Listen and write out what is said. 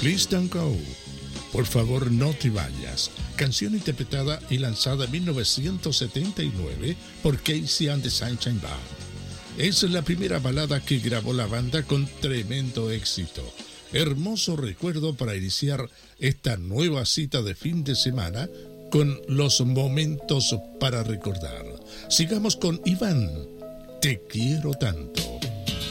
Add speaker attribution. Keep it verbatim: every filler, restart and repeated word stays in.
Speaker 1: Please Don't Go. Por favor, no te vayas. Canción interpretada y lanzada en mil novecientos setenta y nueve por Casey and the Sunshine Band. Es la primera balada que grabó la banda con tremendo éxito. Hermoso recuerdo para iniciar esta nueva cita de fin de semana con los momentos para recordar. Sigamos con Iván. Te quiero tanto.